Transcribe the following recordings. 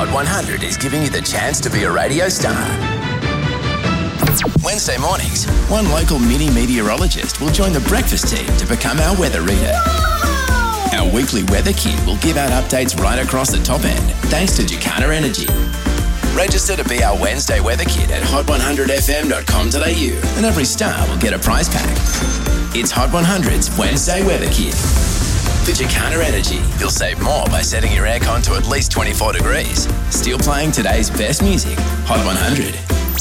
Hot 100 is giving you the chance to be a radio star. Wednesday mornings, one local mini meteorologist will join the breakfast team to become our weather reader. Our weekly weather kit will give out updates right across the top end, thanks to Jacana Energy. Register to be our Wednesday weather kit at hot100fm.com.au and every star will get a prize pack. It's Hot 100's Wednesday weather kit. For Jacana Energy, you'll save more by setting your aircon to at least 24 degrees. Still playing today's best music, Hot 100.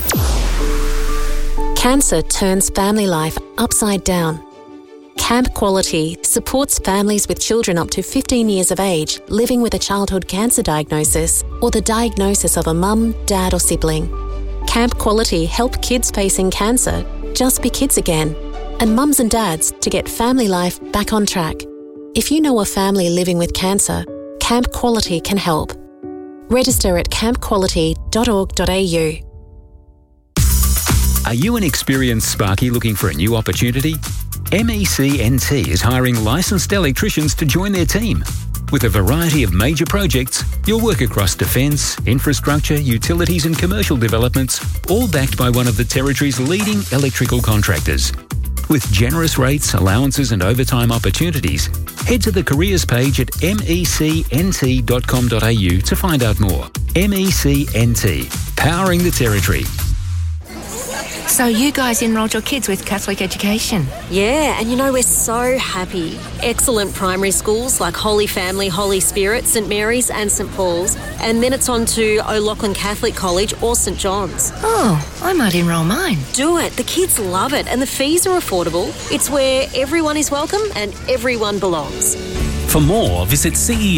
Cancer turns family life upside down. Camp Quality supports families with children up to 15 years of age living with a childhood cancer diagnosis or the diagnosis of a mum, dad or sibling. Camp Quality help kids facing cancer just be kids again, and mums and dads to get family life back on track. If you know a family living with cancer, Camp Quality can help. Register at campquality.org.au. Are you an experienced Sparky looking for a new opportunity? MECNT is hiring licensed electricians to join their team. With a variety of major projects, you'll work across defence, infrastructure, utilities and commercial developments, all backed by one of the Territory's leading electrical contractors. With generous rates, allowances and overtime opportunities, head to the careers page at mecnt.com.au to find out more. MECNT, powering the Territory. So you guys enrolled your kids with Catholic education? Yeah, and we're so happy. Excellent primary schools like Holy Family, Holy Spirit, St Mary's and St Paul's. And then it's on to O'Loughlin Catholic College or St John's. Oh, I might enrol mine. Do it. The kids love it and the fees are affordable. It's where everyone is welcome and everyone belongs. For more, visit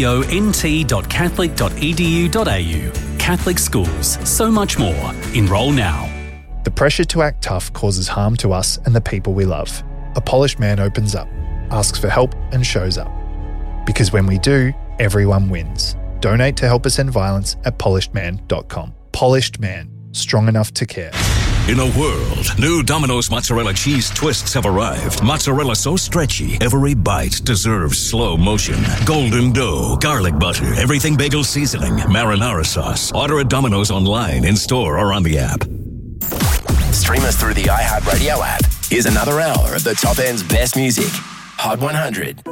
ceont.catholic.edu.au. Catholic schools, so much more. Enrol now. The pressure to act tough causes harm to us and the people we love. A polished man opens up, asks for help and shows up. Because when we do, everyone wins. Donate to help us end violence at polishedman.com. Polished Man, strong enough to care. In a world, new Domino's mozzarella cheese twists have arrived. Mozzarella so stretchy, every bite deserves slow motion. Golden dough, garlic butter, everything bagel seasoning, marinara sauce. Order at Domino's online, in-store or on the app. Stream us through the iHeartRadio app. Here's another hour of the top end's best music. Hot 100.